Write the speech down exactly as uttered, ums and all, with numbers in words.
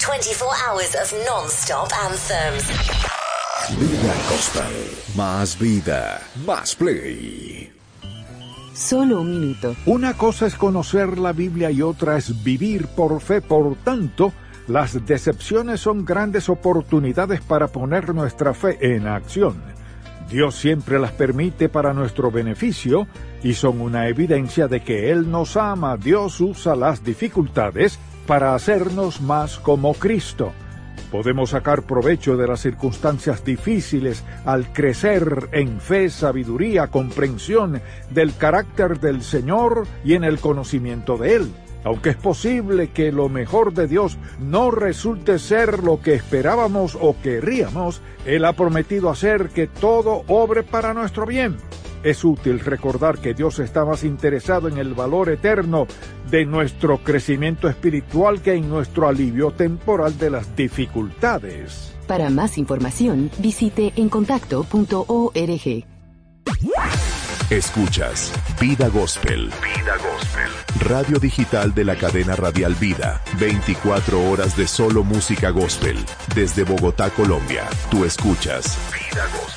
twenty-four hours of non-stop anthems. Vida Gospel. Más vida, más play. Solo un minuto. Una cosa es conocer la Biblia y otra es vivir por fe. Por tanto, las decepciones son grandes oportunidades para poner nuestra fe en acción. Dios siempre las permite para nuestro beneficio y son una evidencia de que Él nos ama. Dios usa las dificultades para hacernos más como Cristo. Podemos sacar provecho de las circunstancias difíciles al crecer en fe, sabiduría, comprensión del carácter del Señor y en el conocimiento de Él. Aunque es posible que lo mejor de Dios no resulte ser lo que esperábamos o querríamos, Él ha prometido hacer que todo obre para nuestro bien. Es útil recordar que Dios está más interesado en el valor eterno de nuestro crecimiento espiritual que en nuestro alivio temporal de las dificultades. Para más información, visite encontacto punto org. Escuchas Vida Gospel. Vida Gospel. Radio digital de la cadena radial Vida. veinticuatro horas de solo música gospel. Desde Bogotá, Colombia. Tú escuchas Vida Gospel.